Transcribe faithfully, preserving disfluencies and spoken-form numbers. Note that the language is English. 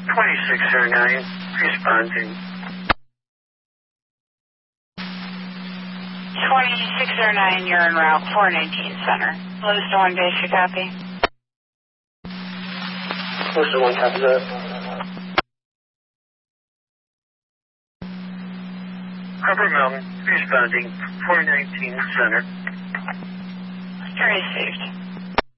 twenty-six oh nine, responding. twenty-six oh nine, you're en route, four nineteen Center. Lewis to one base, you copy? Lewis to one, copy that. Copper Mountain, responding, four nineteen Center. Received.